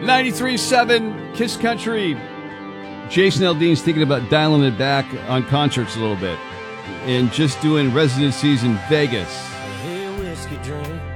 93.7 Kiss Country. Jason Aldean's thinking about dialing it back on concerts a little bit and just doing residencies in Vegas. Hey, whiskey drink.